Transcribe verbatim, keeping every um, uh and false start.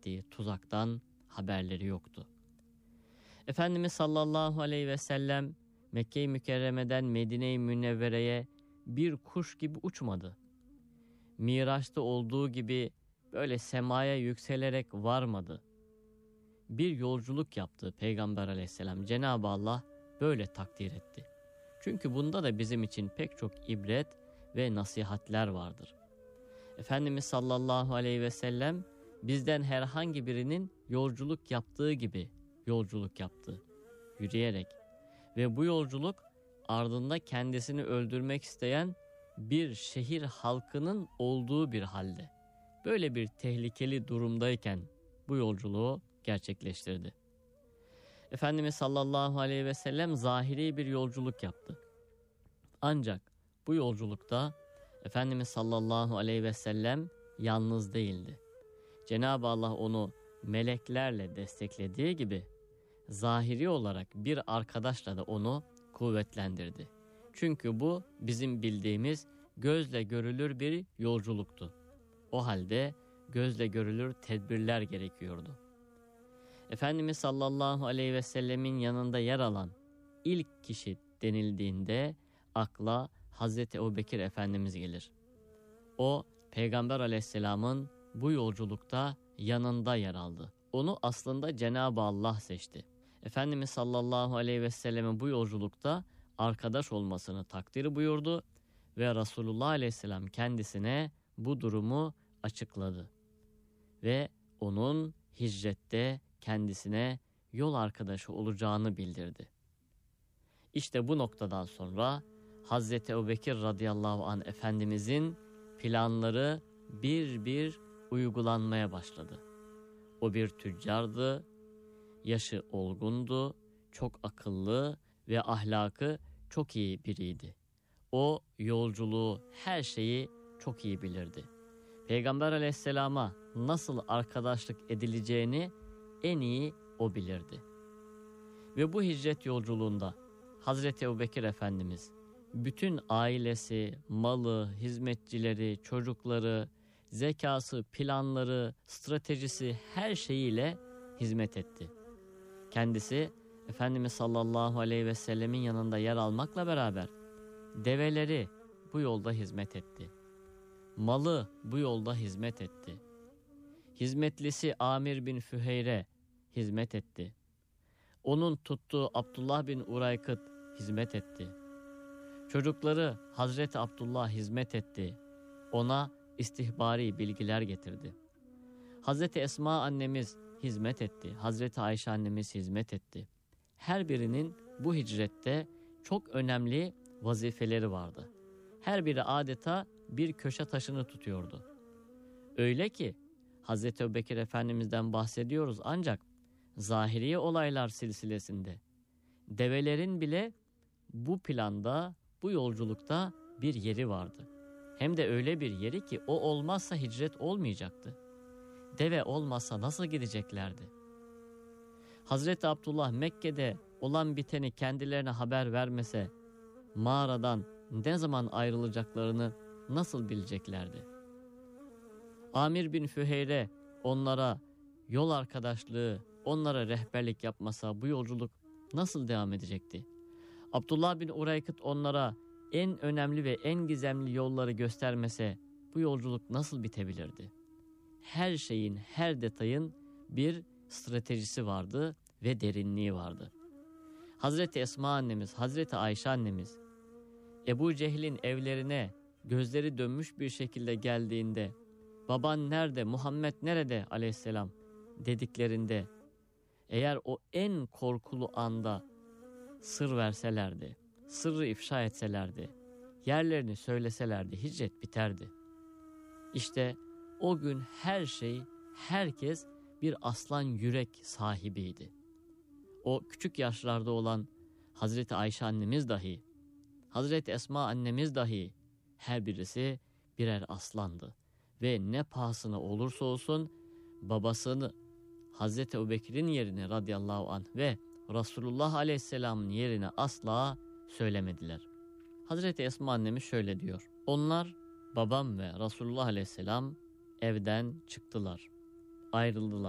ettiği tuzaktan haberleri yoktu. Efendimiz sallallahu aleyhi ve sellem Mekke-i Mükerreme'den Medine-i Münevvere'ye bir kuş gibi uçmadı. Miraç'ta olduğu gibi böyle semaya yükselerek varmadı. Bir yolculuk yaptı Peygamber aleyhisselam. Cenab-ı Allah böyle takdir etti. Çünkü bunda da bizim için pek çok ibret ve nasihatler vardır. Efendimiz sallallahu aleyhi ve sellem bizden herhangi birinin yolculuk yaptığı gibi yolculuk yaptı. Yürüyerek. Ve bu yolculuk ardında kendisini öldürmek isteyen bir şehir halkının olduğu bir halde. Böyle bir tehlikeli durumdayken bu yolculuğu gerçekleştirdi. Efendimiz sallallahu aleyhi ve sellem zahiri bir yolculuk yaptı. Ancak bu yolculukta Efendimiz sallallahu aleyhi ve sellem yalnız değildi. Cenab-ı Allah onu meleklerle desteklediği gibi zahiri olarak bir arkadaşla da onu kuvvetlendirdi. Çünkü bu bizim bildiğimiz gözle görülür bir yolculuktu. O halde gözle görülür tedbirler gerekiyordu. Efendimiz sallallahu aleyhi ve sellemin yanında yer alan ilk kişi denildiğinde akla Hazreti Ebubekir Efendimiz gelir. O Peygamber aleyhisselamın bu yolculukta yanında yer aldı. Onu aslında Cenab-ı Allah seçti. Efendimiz sallallahu aleyhi ve selleme bu yolculukta arkadaş olmasını takdir buyurdu ve Resulullah aleyhisselam kendisine bu durumu açıkladı. Ve onun hicrette kendisine yol arkadaşı olacağını bildirdi. İşte bu noktadan sonra Hazreti Ebubekir radıyallahu anh Efendimizin planları bir bir uygulanmaya başladı. O bir tüccardı, yaşı olgundu, çok akıllı ve ahlakı çok iyi biriydi. O yolculuğu, her şeyi çok iyi bilirdi. Peygamber aleyhisselama nasıl arkadaşlık edileceğini en iyi o bilirdi. Ve bu hicret yolculuğunda Hazreti Ebubekir Efendimiz bütün ailesi, malı, hizmetçileri, çocukları, zekası, planları, stratejisi her şeyiyle hizmet etti. Kendisi Efendimiz sallallahu aleyhi ve sellemin yanında yer almakla beraber develeri bu yolda hizmet etti. Malı bu yolda hizmet etti. Hizmetlisi Amir bin Füheyre hizmet etti. Onun tuttuğu Abdullah bin Uraykıt hizmet etti. Çocukları Hazreti Abdullah hizmet etti. Ona istihbari bilgiler getirdi. Hazreti Esma annemiz hizmet etti. Hazreti Ayşe annemiz hizmet etti. Her birinin bu hicrette çok önemli vazifeleri vardı. Her biri adeta bir köşe taşını tutuyordu. Öyle ki Hazreti Ebubekir Efendimiz'den bahsediyoruz ancak zahiri olaylar silsilesinde develerin bile bu planda, bu yolculukta bir yeri vardı. Hem de öyle bir yeri ki o olmazsa hicret olmayacaktı. Deve olmazsa nasıl gideceklerdi? Hazreti Abdullah Mekke'de olan biteni kendilerine haber vermese mağaradan ne zaman ayrılacaklarını nasıl bileceklerdi? Amir bin Füheyre onlara yol arkadaşlığı, onlara rehberlik yapmasa bu yolculuk nasıl devam edecekti? Abdullah bin Uraykıt onlara en önemli ve en gizemli yolları göstermese bu yolculuk nasıl bitebilirdi? Her şeyin, her detayın bir stratejisi vardı ve derinliği vardı. Hazreti Esma annemiz, Hazreti Ayşe annemiz Ebu Cehil'in evlerine gözleri dönmüş bir şekilde geldiğinde baban nerede, Muhammed nerede aleyhisselam dediklerinde eğer o en korkulu anda sır verselerdi, sırrı ifşa etselerdi, yerlerini söyleselerdi hicret biterdi. İşte o gün her şey, herkes bir aslan yürek sahibiydi. O küçük yaşlarda olan Hazreti Ayşe annemiz dahi, Hazreti Esma annemiz dahi her birisi birer aslandı. Ve ne pahasına olursa olsun babasını Hazreti Ebubekir'in yerine radıyallahu anh ve Resulullah aleyhisselamın yerine asla söylemediler. Hazreti Esma annemiz şöyle diyor. Onlar babam ve Resulullah aleyhisselam evden çıktılar, ayrıldılar.